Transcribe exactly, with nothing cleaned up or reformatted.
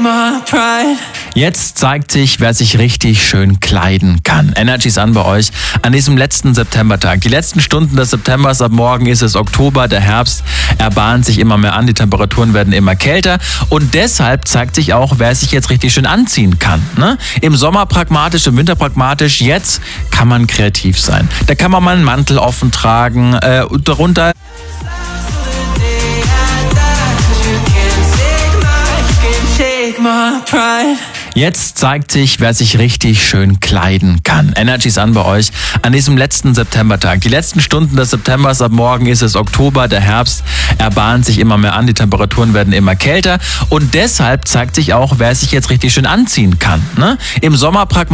my pride. Jetzt zeigt sich, wer sich richtig schön kleiden kann. Energy ist an bei euch an diesem letzten Septembertag. Die letzten Stunden des Septembers, ab morgen ist es Oktober, der Herbst, er bahnt sich immer mehr an, die Temperaturen werden immer kälter und deshalb zeigt sich auch, wer sich jetzt richtig schön anziehen kann. Ne? Im Sommer pragmatisch, im Winter pragmatisch, jetzt kann man kreativ sein. Da kann man mal einen Mantel offen tragen, äh, und darunter Take my pride. Jetzt zeigt sich, wer sich richtig schön kleiden kann. Energy ist an bei euch an diesem letzten Septembertag. Die letzten Stunden des Septembers, ab morgen ist es Oktober, der Herbst, er bahnt sich immer mehr an, die Temperaturen werden immer kälter und deshalb zeigt sich auch, wer sich jetzt richtig schön anziehen kann. Ne? Im Sommer pragmatisch